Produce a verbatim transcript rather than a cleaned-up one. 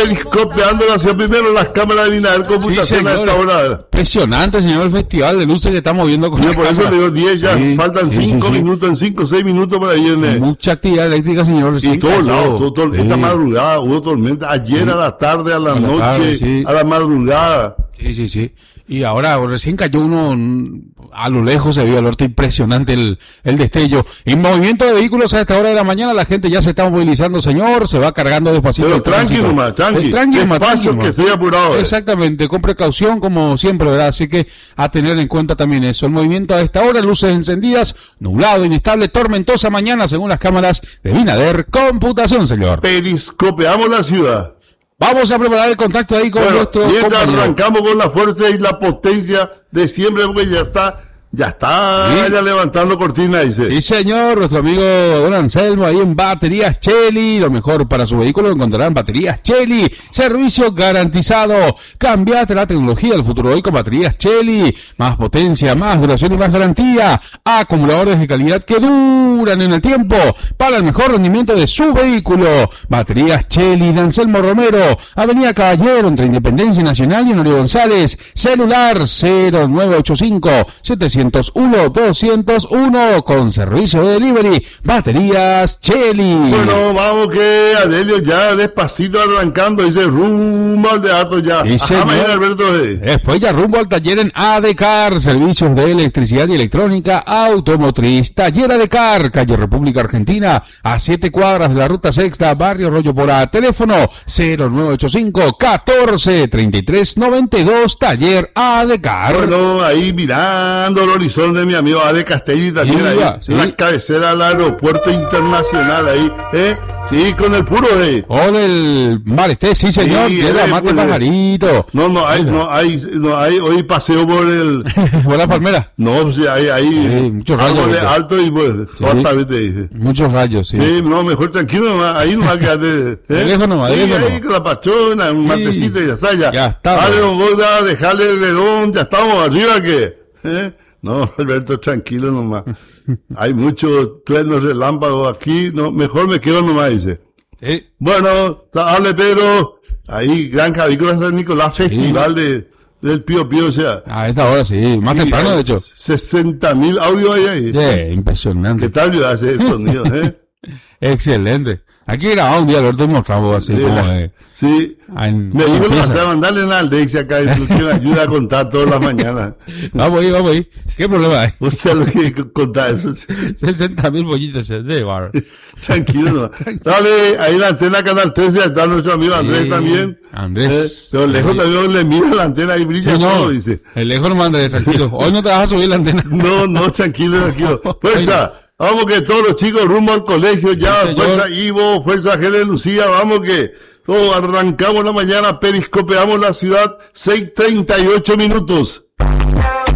periscopeando la ciudad. Primero las cámaras de Binader Computación Sí, a esta hora. Impresionante, señor, el festival de luces que estamos viendo con Yo la por eso cámara. le digo diez ya, Sí, faltan sí, cinco sí, sí. minutos, en cinco o seis minutos para ahí viene. Mucha actividad eléctrica, señor. Y Sí, todos cayó. lados, todo, todo- Sí. esta madrugada hubo tormenta, ayer Sí. a la tarde, a la A la noche, tarde, sí. a la madrugada. Sí, sí, sí. Y ahora recién cayó uno, mm, a lo lejos se vio, Alberto, impresionante el, el destello. En movimiento de vehículos a esta hora de la mañana, la gente ya se está movilizando, señor, se va cargando despacito. Pero el tranquilo tránsito. nomás, tranqui. Eh, tranqui nomás, Despacio, tranqui nomás. que estoy apurado, eh. Exactamente, con precaución como siempre, ¿verdad? Así que a tener en cuenta también eso. El movimiento a esta hora, luces encendidas, nublado, inestable, tormentosa mañana, según las cámaras de Binader Computación, señor. Periscopeamos la ciudad. Vamos a preparar el contacto ahí con Bueno, nuestro mientras compañero. arrancamos con la fuerza y la potencia de siempre, porque ya está, ya está, Sí. ya levantando cortina, dice. Sí, señor, nuestro amigo Don Anselmo ahí en Baterías Cheli, lo mejor para su vehículo lo encontrarán en Baterías Cheli, servicio garantizado. Cambiate la tecnología del futuro hoy con Baterías Cheli, más potencia, más duración y más garantía, acumuladores de calidad que duran en el tiempo para el mejor rendimiento de su vehículo. Baterías Cheli de Anselmo Romero, Avenida Caballero entre Independencia Nacional y Honorio González, celular cero nueve ocho cinco siete cero uno dos cero uno con servicio de delivery. Baterías Cheli. Bueno, vamos que Adelio ya despacito arrancando, dice rumbo al teatro ya. Sí, Ajá, señor. mañana, Alberto. eh. Después ya rumbo al taller en Adecar, servicios de electricidad y electrónica automotriz. Taller Adecar, calle República Argentina, a siete cuadras de la ruta sexta, barrio Rollo Porá. Teléfono cero nueve ocho cinco uno cuatro tres tres nueve dos, taller Adecar. Bueno, ahí mirando el horizonte de mi amigo Ale Castelli también, Sí, ahí, ya, sí. la cabecera del aeropuerto internacional ahí, ¿eh? Sí, con el puro, ¿eh? Con el Maresté, sí señor, Sí, llega él, Mate pues, Pajarito. No, no hay, no hay, no hay, hoy paseo por el, Buena palmera. no, sí, hay, hay, Sí, muchos rayos, árboles ¿viste? altos y pues, Sí. otra vez te dice. Muchos rayos, sí. Sí, no, mejor tranquilo nomás, ahí nomás quedate, ¿eh? De lejos nomás, de Sí, lejos ahí nomás. con la pachona, un Sí. matecito y ya está, ya. Ya está, Dale, bueno. don Gorda, dejale el redón, ya estamos arriba, que, ¿eh? No, Alberto, tranquilo nomás. Hay muchos truenos relámpagos aquí, no, mejor me quedo nomás, dice. Sí. Bueno, dale, Pedro, ahí, Granja Avícola San Nicolás, festival de, del Pío Pío, o sea. A esta hora sí, más y temprano hay de hecho. sesenta mil audios hay ahí. Yeah, impresionante. ¿Qué tal yo hace el sonido, eh? Excelente. Aquí grabamos un día, Alberto, y mostramos así Sí, como la- de... sí. en- Me como dijo que empieza. vas a mandarle una Alexia acá, y que me ayuda a contar todas las mañanas. Vamos ahí, vamos ahí. ¿Qué problema hay? O sea, lo que contar eso. sesenta mil bollitos de bar. Tranquilo, no. Dale, ahí la antena Canal trece, está nuestro amigo Andrés Sí, también. Andrés. Eh, pero lejos Sí. también le mira la antena y brilla Sí, no, todo, dice. el lejos no manda, tranquilo. Hoy no te vas a subir la antena. No, no, tranquilo, tranquilo. Fuerza. Vamos que todos los chicos rumbo al colegio ya. Sí, señor. Fuerza Ivo, fuerza Gele Lucía. Vamos que todos arrancamos la mañana, periscopeamos la ciudad. seis treinta y ocho minutos.